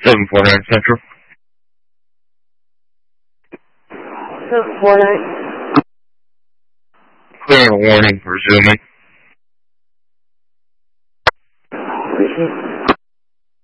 749 Central. 749. Clear warning, resuming. Appreciate it.